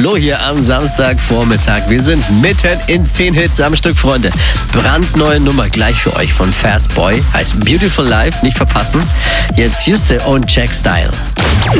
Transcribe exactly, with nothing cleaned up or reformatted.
Flo hier am Samstagvormittag. Wir sind mitten in zehn Hits am Stück, Freunde. Brandneue Nummer gleich für euch von Fastboy. Heißt Beautiful Life, nicht verpassen. Jetzt Houston und Jack Style.